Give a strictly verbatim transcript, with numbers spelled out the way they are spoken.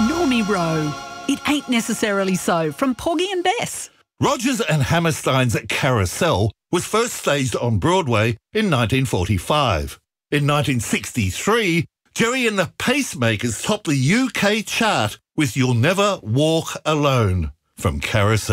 Normie Rowe. It ain't necessarily so, from Poggy and Bess. Rodgers and Hammerstein's Carousel was first staged on Broadway in nineteen forty-five. In nineteen sixty-three, Gerry and the Pacemakers topped the U K chart with You'll Never Walk Alone from Carousel.